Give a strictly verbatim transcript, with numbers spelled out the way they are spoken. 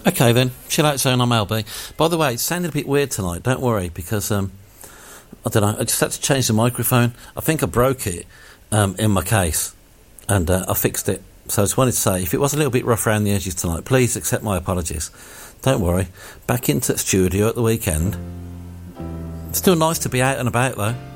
Okay then, chill out zone, I'm L B. By the way, it sounded a bit weird tonight, don't worry, because, um, I don't know, I just had to change the microphone. I think I broke it um, in my case, and uh, I fixed it. So I just wanted to say, if it was a little bit rough around the edges tonight, please accept my apologies. Don't worry, back into the studio at the weekend. Still nice to be out and about though.